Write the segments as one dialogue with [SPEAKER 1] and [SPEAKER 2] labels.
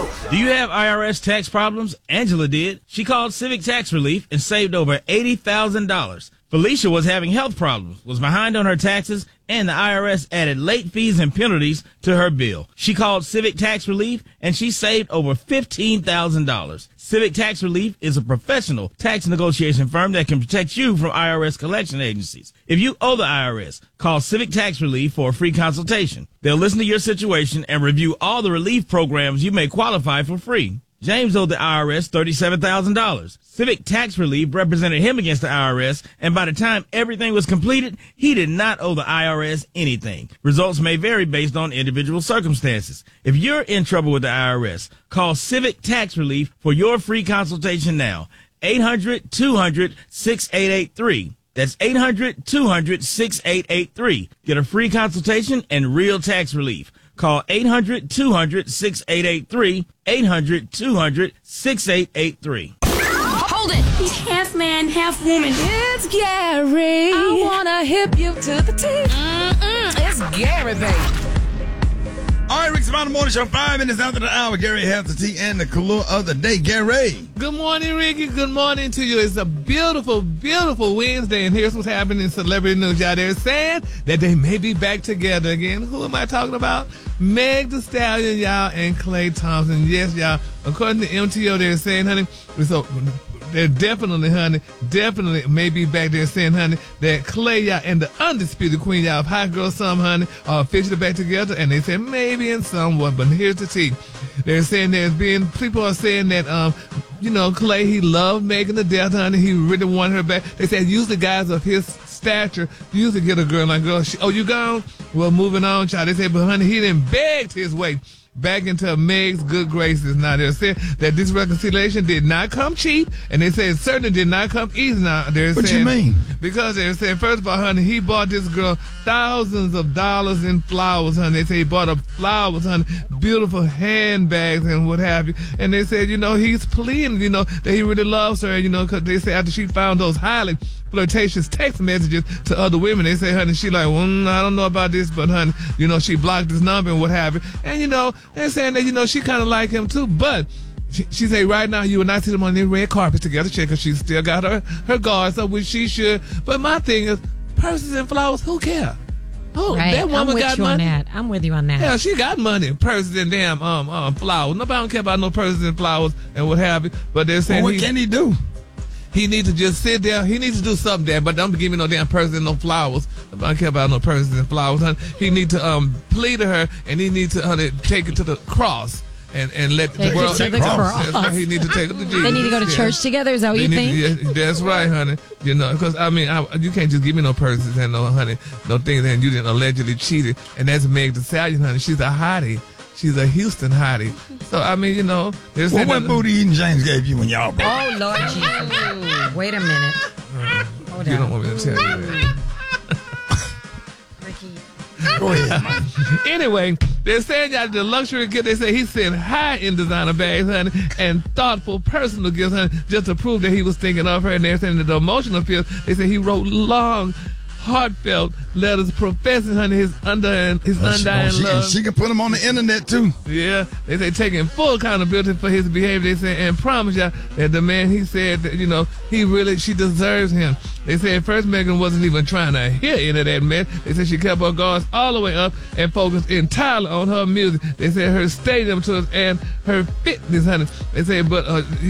[SPEAKER 1] Do you have IRS tax problems? Angela did. She called Civic Tax Relief and saved over $80,000. Felicia was having health problems, was behind on her taxes, and the IRS added late fees and penalties to her bill. She called Civic Tax Relief and she saved over $15,000. Civic Tax Relief is a professional tax negotiation firm that can protect you from IRS collection agencies. If you owe the IRS, call Civic Tax Relief for a free consultation. They'll listen to your situation and review all the relief programs you may qualify for free. James owed the IRS $37,000. Civic Tax Relief represented him against the IRS, and by the time everything was completed, he did not owe the IRS anything. Results may vary based on individual circumstances. If you're in trouble with the IRS, call Civic Tax Relief for your free consultation now. 800-200-6883. That's 800-200-6883. Get a free consultation and real tax relief. Call 800-200-6883, 800-200-6883.
[SPEAKER 2] Hold it! He's half man, half woman.
[SPEAKER 3] It's Gary. I wanna hip you to the T. It's Gary, baby.
[SPEAKER 4] All right, Rick's Mountain Morning Show, 5 minutes after the hour. Gary has the tea and the color of the day. Gary.
[SPEAKER 5] Good morning, Ricky. Good morning to you. It's a beautiful, beautiful Wednesday, and here's what's happening in celebrity news. Y'all, they're saying that they may be back together again. Who am I talking about? Meg Thee Stallion, y'all, and Klay Thompson. Yes, y'all. According to MTO, they're saying, honey, so they're definitely, honey, definitely may be back there saying, honey, that Klay, y'all, and the undisputed queen, y'all, of Hot Girl Summer, honey, are officially back together. And they said maybe in somewhat, but here's the tea. They're saying people are saying that, Klay, he loved Megan to death, honey. He really wanted her back. They said usually guys of his stature usually get a girl like, girl, you gone? Well, moving on, child. They said, but honey, he didn't beg his way back into Meg's good graces. Now, they're saying that this reconciliation did not come cheap, and they say it certainly did not come easy. Now, they're
[SPEAKER 4] what
[SPEAKER 5] saying,
[SPEAKER 4] you mean?
[SPEAKER 5] Because they're saying, first of all, honey, he bought this girl thousands of dollars in flowers, honey. They say he bought her flowers, honey, beautiful handbags and what have you. And they said, he's pleading, that he really loves her, because they say after she found those highly flirtatious text messages to other women, they say, honey, she like, I don't know about this, but honey, she blocked his number and what have you. And, they're saying that, she kind of like him too, but she say right now you will not see them on the red carpet together, because she still got her guards up, which she should. But my thing is, purses and flowers, who cares? Oh,
[SPEAKER 6] right.
[SPEAKER 5] That woman got money.
[SPEAKER 6] I'm with you on that.
[SPEAKER 5] Yeah, she got money, purses and damn flowers. Nobody don't care about no purses and flowers and what have you. But they're saying,
[SPEAKER 4] what can he do?
[SPEAKER 5] He needs to just sit there. He needs to do something there, but don't give me no damn purses and no flowers. I don't care about no purses and flowers, honey. He needs to plead to her, and he needs to take it to the cross and let the world
[SPEAKER 6] take the cross.
[SPEAKER 5] That's right. He needs to take it to Jesus.
[SPEAKER 6] They need to go to church together. Is that what you think?
[SPEAKER 5] That's right, honey. Because you can't just give me no purses and no things that you didn't allegedly cheated. And that's Meg Thee Stallion, honey. She's a hottie. She's a Houston hottie. So, there's
[SPEAKER 4] what booty eating James gave you when y'all broke?
[SPEAKER 6] Oh, Lord Jesus. Wait a minute. Hold on.
[SPEAKER 5] You don't want me to tell you that.
[SPEAKER 6] Ricky.
[SPEAKER 4] Go ahead, man.
[SPEAKER 5] Anyway, they're saying y'all the luxury gift. They say he sent high-end designer bags, honey, and thoughtful personal gifts, honey, just to prove that he was thinking of her. And they're saying that the emotional appeal, they say he wrote long, heartfelt letters professing, honey, his undying love.
[SPEAKER 4] She can put them on the internet too.
[SPEAKER 5] Yeah, they say taking full accountability for his behavior. They say and promise y'all that the man, he said that she deserves him. They say at first Megan wasn't even trying to hear any of that mess. They said she kept her guards all the way up and focused entirely on her music. They said her stadium tours and her fitness, honey. They say, but he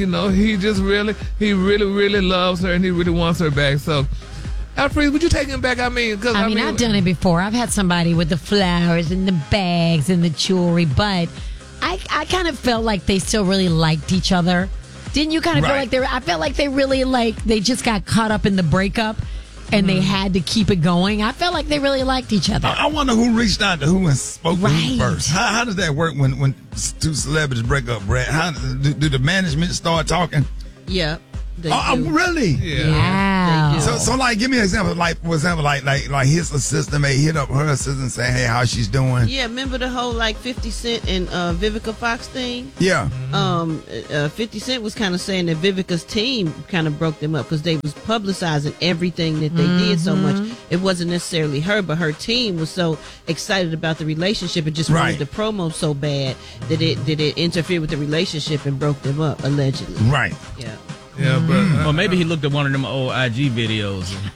[SPEAKER 5] really loves her and he really wants her back. So. Alfred, would you take him back? I've
[SPEAKER 6] done it before. I've had somebody with the flowers and the bags and the jewelry, but I kind of felt like they still really liked each other. Didn't you kind of feel like I felt like they really they just got caught up in the breakup and they had to keep it going. I felt like they really liked each other.
[SPEAKER 4] I wonder who reached out to who and spoke to who first. How does that work when two celebrities break up, Brad? How do the management start talking?
[SPEAKER 7] Yeah. They
[SPEAKER 4] Oh,
[SPEAKER 7] do.
[SPEAKER 4] really?
[SPEAKER 5] Yeah.
[SPEAKER 6] Wow.
[SPEAKER 7] They do.
[SPEAKER 4] So, like, give me an example. Like, for example, like his assistant may hit up her assistant saying, "Hey, how she's doing?"
[SPEAKER 7] Yeah, remember the whole like 50 Cent and Vivica Fox thing?
[SPEAKER 4] Yeah.
[SPEAKER 7] 50 Cent was kind of saying that Vivica's team kind of broke them up because they was publicizing everything that they did so much. It wasn't necessarily her, but her team was so excited about the relationship and just wanted
[SPEAKER 4] Right.
[SPEAKER 7] the promo so bad that it interfered with the relationship and broke them up, allegedly.
[SPEAKER 4] Right.
[SPEAKER 7] Yeah.
[SPEAKER 5] Yeah, but
[SPEAKER 1] Well, maybe he looked at one of them old IG videos. And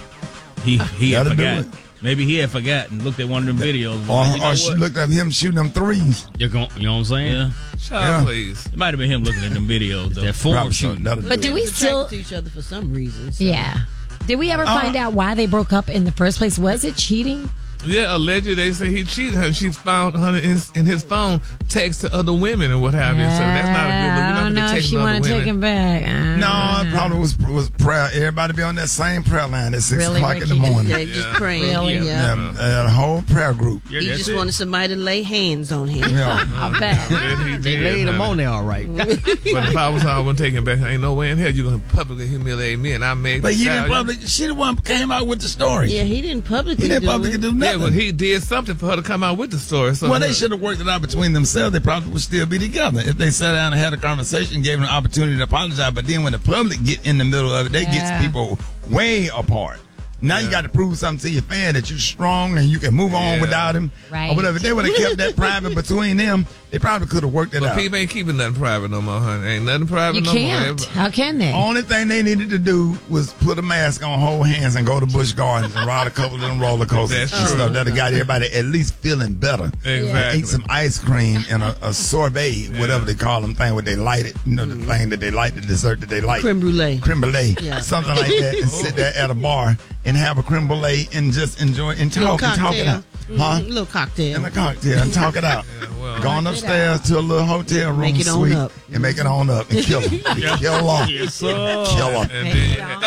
[SPEAKER 1] he had
[SPEAKER 4] That'll do
[SPEAKER 1] forgot.
[SPEAKER 4] it.
[SPEAKER 1] Maybe he had forgotten. Looked at one of them videos. and was like, you know
[SPEAKER 4] Or she
[SPEAKER 1] what?
[SPEAKER 4] looked at him shooting them threes.
[SPEAKER 8] You know what I'm saying?
[SPEAKER 1] Yeah,
[SPEAKER 5] child,
[SPEAKER 4] Yeah.
[SPEAKER 5] please.
[SPEAKER 1] it might have been him looking at them videos. Though.
[SPEAKER 8] That form
[SPEAKER 4] Probably so.
[SPEAKER 8] shooting.
[SPEAKER 4] That'll
[SPEAKER 6] But
[SPEAKER 4] do
[SPEAKER 6] do
[SPEAKER 4] it.
[SPEAKER 6] we
[SPEAKER 7] Attracted
[SPEAKER 6] still?
[SPEAKER 7] to each other for some reason. So.
[SPEAKER 6] Yeah. Did we ever find out why they broke up in the first place? Was it cheating?
[SPEAKER 5] Yeah, allegedly they say he cheated her. She found her in his phone text to other women and what have you. So that's not a good look.
[SPEAKER 6] I
[SPEAKER 5] We're
[SPEAKER 6] don't know
[SPEAKER 5] not
[SPEAKER 6] if she
[SPEAKER 5] want
[SPEAKER 6] want to take him back.
[SPEAKER 4] No, it probably was prayer. Everybody be on that same prayer line at 6
[SPEAKER 6] Really,
[SPEAKER 4] o'clock in the
[SPEAKER 6] Ricky?
[SPEAKER 4] morning.
[SPEAKER 7] Yeah, just praying.
[SPEAKER 6] Really?
[SPEAKER 7] Yeah.
[SPEAKER 4] A whole prayer group.
[SPEAKER 1] Yeah,
[SPEAKER 7] He
[SPEAKER 1] that's
[SPEAKER 7] just
[SPEAKER 1] it.
[SPEAKER 7] wanted somebody to lay hands on him.
[SPEAKER 4] Yeah.
[SPEAKER 6] I bet.
[SPEAKER 8] They laid him on there all right.
[SPEAKER 5] But if I was her, I wouldn't take him back. Ain't no way in hell you're going to publicly humiliate me. And I made
[SPEAKER 4] But
[SPEAKER 5] the
[SPEAKER 4] he didn't
[SPEAKER 5] child-
[SPEAKER 4] public. She the one came out with the story.
[SPEAKER 7] Yeah, he didn't publicly
[SPEAKER 4] He didn't
[SPEAKER 7] do
[SPEAKER 4] publicly
[SPEAKER 7] it.
[SPEAKER 4] do
[SPEAKER 5] Yeah,
[SPEAKER 4] nothing.
[SPEAKER 5] but he did something for her to come out with the story. So
[SPEAKER 4] Well, they should have worked it out between themselves. They probably would still be together if they sat down and had a conversation, gave them an opportunity to apologize. But then when the public get in the middle of it, they
[SPEAKER 6] Yeah.
[SPEAKER 4] get people way apart. Now you got to prove something to your fan that you're strong and you can move on
[SPEAKER 5] Yeah.
[SPEAKER 4] without him.
[SPEAKER 6] Right.
[SPEAKER 4] Or whatever. If they would have kept that private between them, they probably could have worked it
[SPEAKER 5] But
[SPEAKER 4] out.
[SPEAKER 5] people ain't keeping nothing private no more, honey. Ain't nothing private
[SPEAKER 6] You
[SPEAKER 5] no
[SPEAKER 6] can't.
[SPEAKER 5] more.
[SPEAKER 6] How can they?
[SPEAKER 4] Only thing they needed to do was put a mask on, hold hands, and go to Busch Gardens and ride a couple of them roller coasters
[SPEAKER 5] That's
[SPEAKER 4] and
[SPEAKER 5] true.
[SPEAKER 4] stuff. That'll got everybody at least feeling better.
[SPEAKER 5] Exactly.
[SPEAKER 4] Ate some ice cream and a sorbet, whatever they call them thing, where they light it. You know, the thing that they light, the dessert that they light.
[SPEAKER 7] Creme brulee.
[SPEAKER 4] Creme brulee.
[SPEAKER 7] Yeah.
[SPEAKER 4] Something like that. And sit there at a bar and have a creme brulee and just enjoy and
[SPEAKER 7] Little
[SPEAKER 4] talk it out. Huh?
[SPEAKER 7] Little cocktail.
[SPEAKER 4] And a cocktail and talk it out.
[SPEAKER 5] well.
[SPEAKER 4] Going upstairs to a little hotel room
[SPEAKER 7] Make it on
[SPEAKER 4] suite
[SPEAKER 7] up.
[SPEAKER 4] and make it on up and kill them. Kill them.
[SPEAKER 1] Yes, sir.
[SPEAKER 4] Kill them.
[SPEAKER 5] And then,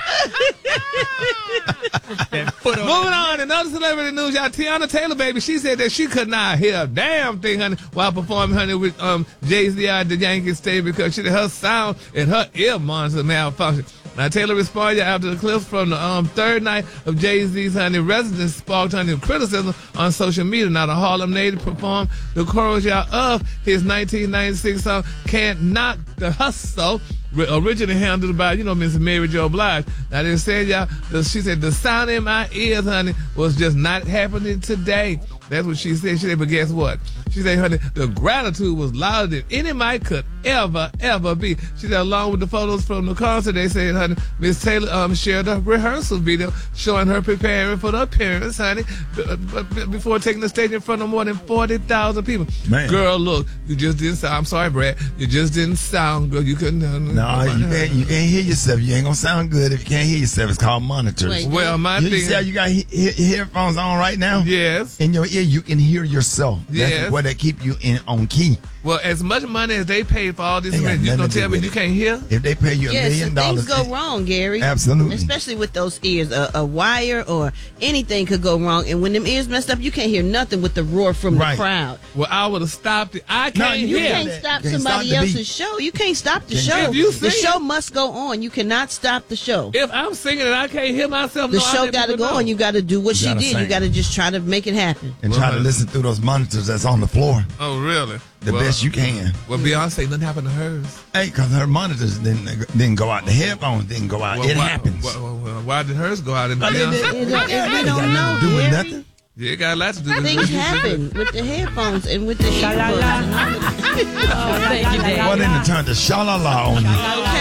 [SPEAKER 5] moving on, another celebrity news, y'all. Tiana Taylor, baby, she said that she could not hear a damn thing, honey, while performing, honey, with Jay-Z at the Yankee Stadium because she her sound and her ear monitor malfunctioned. Now, Taylor responded after the clips from the third night of Jay-Z's, honey, residence sparked, honey, criticism on social media. Now, the Harlem native performed the chorus, y'all, of his 1996 song, Can't Knock the Hustle, originally handled by, Miss Mary Jo Blige. Now, they said, y'all, she said, the sound in my ears, honey, was just not happening today. That's what she said. She said, but guess what? She said, honey, the gratitude was louder than any mic could ever be. She said, along with the photos from the concert, they said, honey, Miss Taylor shared a rehearsal video showing her preparing for the appearance, honey, before taking the stage in front of more than 40,000 people.
[SPEAKER 4] Man.
[SPEAKER 5] Girl, look, you just didn't sound, I'm sorry, Brad, you just didn't sound good. You couldn't.
[SPEAKER 4] No, you can't hear yourself. You ain't gonna sound good if you can't hear yourself. It's called monitors.
[SPEAKER 7] Wait.
[SPEAKER 5] Well, my
[SPEAKER 4] You
[SPEAKER 5] thing.
[SPEAKER 4] see how you got headphones on right now?
[SPEAKER 5] Yes.
[SPEAKER 4] In your ear, you can hear yourself.
[SPEAKER 5] Yes.
[SPEAKER 4] That's where they keep you on key.
[SPEAKER 5] Well, as much money as they paid for all this,
[SPEAKER 4] Ain't got
[SPEAKER 5] you
[SPEAKER 4] nothing
[SPEAKER 5] gonna
[SPEAKER 4] to do
[SPEAKER 5] tell me
[SPEAKER 4] with
[SPEAKER 5] you
[SPEAKER 4] it.
[SPEAKER 5] can't hear?
[SPEAKER 4] If they pay you $1
[SPEAKER 7] Yes,
[SPEAKER 4] million,
[SPEAKER 7] things go wrong, Gary.
[SPEAKER 4] Absolutely.
[SPEAKER 7] Especially with those ears. A wire or anything could go wrong. And when them ears messed up, you can't hear nothing with the roar from
[SPEAKER 4] Right.
[SPEAKER 7] the crowd.
[SPEAKER 5] Well, I would have stopped it. I
[SPEAKER 4] No,
[SPEAKER 5] can't
[SPEAKER 7] You
[SPEAKER 5] hear.
[SPEAKER 7] can't
[SPEAKER 4] that.
[SPEAKER 7] stop
[SPEAKER 4] Can't
[SPEAKER 7] somebody
[SPEAKER 4] stop the beat.
[SPEAKER 7] else's show. You can't stop the
[SPEAKER 4] Can't
[SPEAKER 7] show.
[SPEAKER 5] If you
[SPEAKER 7] The
[SPEAKER 5] sing
[SPEAKER 7] show
[SPEAKER 5] it-
[SPEAKER 7] must go on. You cannot stop the show.
[SPEAKER 5] If I'm singing and I can't hear myself,
[SPEAKER 7] The
[SPEAKER 5] no, I
[SPEAKER 7] show
[SPEAKER 5] let
[SPEAKER 7] got to
[SPEAKER 5] people
[SPEAKER 7] go
[SPEAKER 5] know.
[SPEAKER 7] on. You got to do what
[SPEAKER 4] You
[SPEAKER 7] she
[SPEAKER 4] gotta
[SPEAKER 7] did. You
[SPEAKER 4] sing.
[SPEAKER 7] got to just try to make it happen.
[SPEAKER 4] And try to listen through those monitors that's on the floor
[SPEAKER 5] Oh, really?
[SPEAKER 4] the best you can.
[SPEAKER 5] Well, Beyonce, nothing happened to hers.
[SPEAKER 4] Hey, because her monitors didn't go out. The headphones didn't go out.
[SPEAKER 5] Well,
[SPEAKER 4] It
[SPEAKER 5] why,
[SPEAKER 4] happens.
[SPEAKER 5] Why did hers go out? And
[SPEAKER 4] But
[SPEAKER 5] Beyonce?
[SPEAKER 7] We
[SPEAKER 4] It
[SPEAKER 7] don't
[SPEAKER 4] got
[SPEAKER 7] know.
[SPEAKER 4] nothing to do with
[SPEAKER 7] Gary.
[SPEAKER 4] nothing.
[SPEAKER 5] Yeah, it got a lot to do with
[SPEAKER 7] Things
[SPEAKER 5] it.
[SPEAKER 7] happen with the headphones and with the earbuds. And all
[SPEAKER 6] Thank you, Dad.
[SPEAKER 4] Well, then it turned to sha-la-la on you.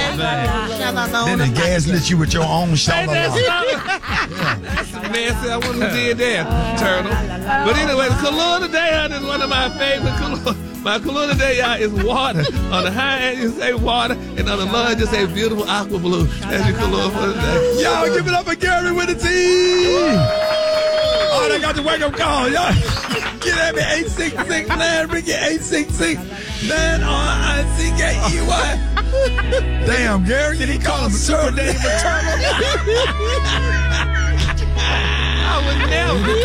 [SPEAKER 4] Then it gaslit you with your own sha-la-la.
[SPEAKER 5] That's messy. I wouldn't have did that, Turtle. But anyway, the Kahlua today, honey, is one of my favorite Kahlua. My Kahlua today, y'all, is water. On the high end, you say water, and on the low end, you say beautiful aqua blue. That's your Kahlua for today.
[SPEAKER 4] Y'all give it up for Gary with the team. Oh, they got the wake up call. Y'all get at me 866 Ricky 866-9RICKEY. Damn, Gary, did he call him Super Dave Maternal?
[SPEAKER 5] I would never.